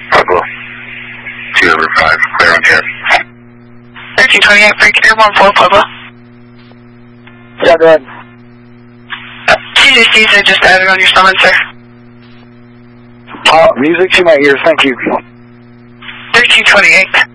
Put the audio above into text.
Pueblo. 2 over 5, clear on air. 1328, break air 14 Pueblo. Yeah, go ahead. TJCs are just added on your summon, sir. Music to my ears, thank you. 1328.